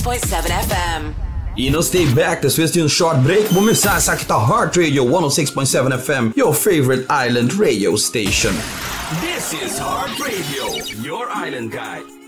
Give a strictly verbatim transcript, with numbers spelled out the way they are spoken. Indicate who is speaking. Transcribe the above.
Speaker 1: point seven F M.
Speaker 2: E não stay back, this is um short break. Vou começar essa aqui tá Heart Radio one oh six point seven F M, your favorite island radio station.
Speaker 3: This is Heart Radio, your island guide.